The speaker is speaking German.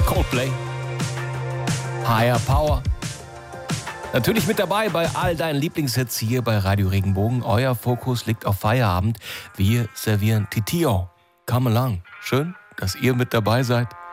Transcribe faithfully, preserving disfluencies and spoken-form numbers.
Coldplay. Higher Power. Natürlich mit dabei bei all deinen Lieblingshits hier bei Radio Regenbogen. Euer Fokus liegt auf Feierabend. Wir servieren Titio. Come along. Schön, dass ihr mit dabei seid.